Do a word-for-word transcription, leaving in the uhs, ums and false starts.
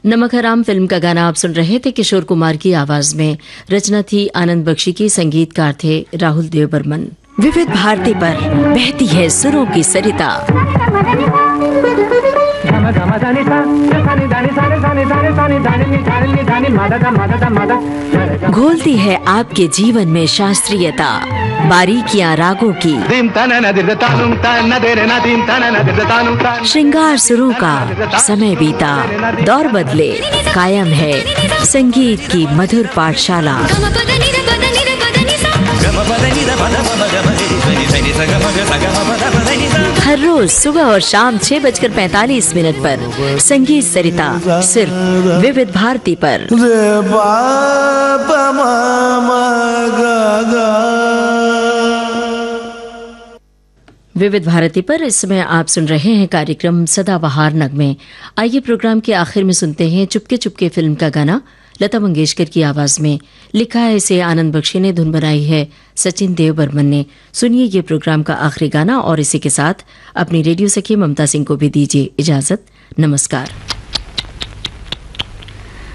नमक हराम फिल्म का गाना आप सुन रहे थे किशोर कुमार की आवाज में। रचना थी आनंद बख्शी की, संगीतकार थे राहुल देव बर्मन। विविध भारती पर बहती है सुरों की सरिता। घोलती है आपके जीवन में शास्त्रीयता, बारीकियां रागों की, श्रृंगार सुरों का समय बीता, दौर बदले कायम है संगीत की मधुर पाठशाला। हर रोज सुबह और शाम छह बजकर पैंतालीस मिनट पर संगीत सरिता सिर्फ विविध भारती पर। विविध भारती पर इस समय आप सुन रहे हैं कार्यक्रम सदाबहार नगमे। आइए प्रोग्राम के आखिर में सुनते हैं चुपके चुपके फिल्म का गाना लता मंगेशकर की आवाज में। लिखा है इसे आनंद बख्शी ने, धुन बनाई है सचिन देव बर्मन ने। सुनिए ये प्रोग्राम का आखिरी गाना और इसी के साथ अपनी रेडियो सखी ममता सिंह को भी दीजिए इजाजत। नमस्कार।